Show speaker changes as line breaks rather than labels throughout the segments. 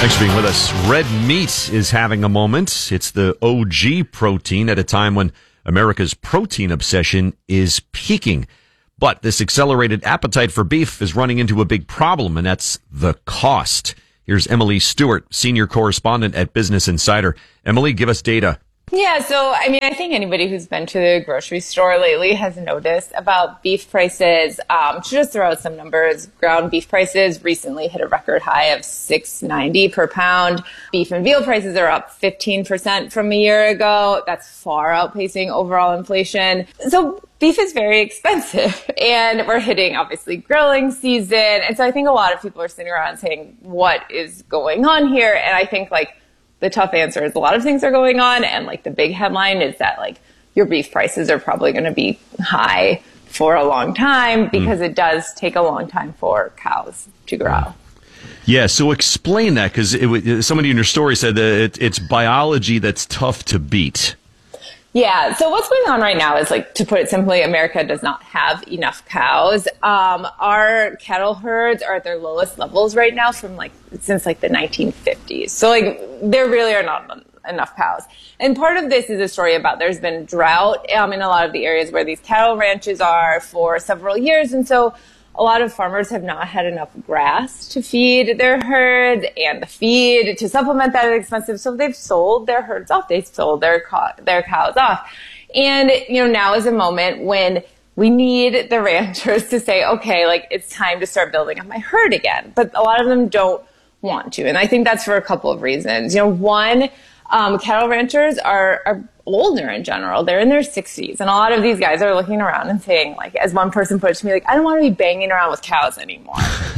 Thanks for being with us. Red meat is having a moment. It's the OG protein at a time when America's protein obsession is peaking. But this accelerated appetite for beef is running into a big problem, and that's the cost. Here's Emily Stewart, senior correspondent at Business Insider. Emily, give us data.
Yeah, so I think anybody who's been to the grocery store lately has noticed about beef prices. To just throw out some numbers, ground beef prices recently hit a record high of $6.90 per pound. Beef and veal prices are up 15% from a year ago. That's far outpacing overall inflation. So beef is very expensive, and we're hitting, obviously, grilling season. And so I think a lot of people are sitting around saying, what is going on here? And I think, the tough answer is a lot of things are going on, and the big headline is that your beef prices are probably going to be high for a long time because it does take a long time for cows to grow.
Yeah, so explain that, because somebody in your story said that it's biology that's tough to beat.
Yeah, so what's going on right now is, to put it simply, America does not have enough cows. Our cattle herds are at their lowest levels right now since the 1950s. So there really are not enough cows. And part of this is a story about there's been drought in a lot of the areas where these cattle ranches are for several years. And so a lot of farmers have not had enough grass to feed their herds, and the feed to supplement that is expensive. So they've sold their herds off. They've sold their cows off. And, now is a moment when we need the ranchers to say, okay, it's time to start building up my herd again. But a lot of them don't want to. And I think that's for a couple of reasons. One, cattle ranchers are older in general. They're in their 60s. And a lot of these guys are looking around and saying, as one person put it to me, I don't want to be banging around with cows anymore.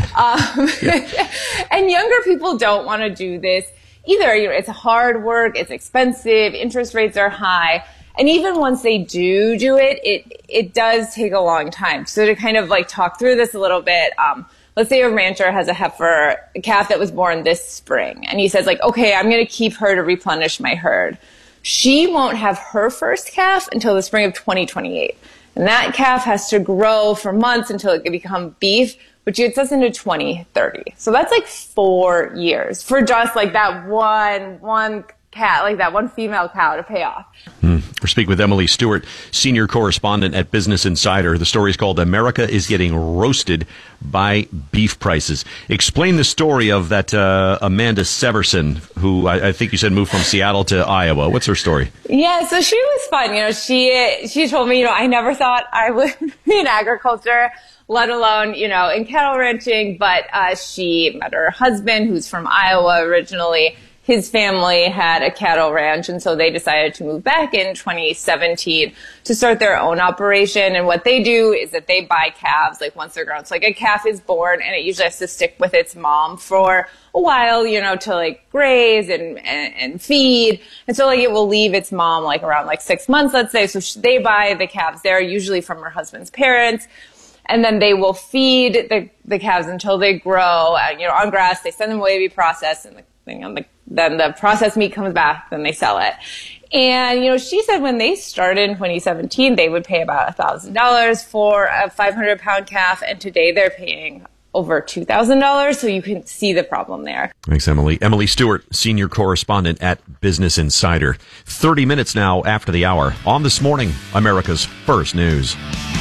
And younger people don't want to do this either. It's hard work. It's expensive. Interest rates are high. And even once they do it, it does take a long time. So to kind of talk through this a little bit, let's say a rancher has a calf that was born this spring, and he says okay, I'm going to keep her to replenish my herd. She won't have her first calf until the spring of 2028. And that calf has to grow for months until it can become beef, which gets us into 2030. So that's 4 years for just that one cat, that one female cow to pay off.
We're speaking with Emily Stewart, senior correspondent at Business Insider. The story is called America is Getting Roasted by Beef Prices. Explain the story of that Amanda Severson, who I think you said moved from Seattle to Iowa. What's her story?
Yeah, so she was fun. She told me, I never thought I would be in agriculture, let alone, in cattle ranching. But she met her husband, who's from Iowa originally. His family had a cattle ranch, and so they decided to move back in 2017 to start their own operation. And what they do is that they buy calves, once they're grown. So, a calf is born, and it usually has to stick with its mom for a while, to, graze and feed. And so, it will leave its mom, around, 6 months, let's say. So they buy the calves there, usually from her husband's parents. And then they will feed the calves until they grow, on grass. They send them away to be processed, and then the processed meat comes back, then they sell it. And, she said when they started in 2017, they would pay about $1,000 for a 500-pound calf, and today they're paying over $2,000, so you can see the problem there.
Thanks, Emily. Emily Stewart, senior correspondent at Business Insider. 30 minutes now after the hour on This Morning, America's First News.